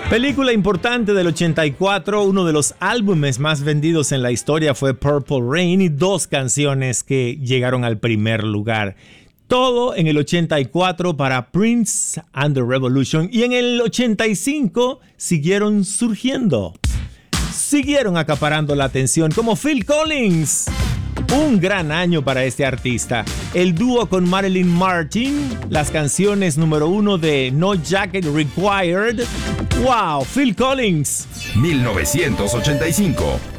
Película importante del 84, uno de los álbumes más vendidos en la historia fue Purple Rain y dos canciones que llegaron al primer lugar. Todo en el 84 para Prince and the Revolution, y en el 85 siguieron surgiendo. Siguieron acaparando la atención como Phil Collins. Un gran año para este artista. El dúo con Marilyn Martin, las canciones número 1 de No Jacket Required. ¡Wow! Phil Collins. 1985.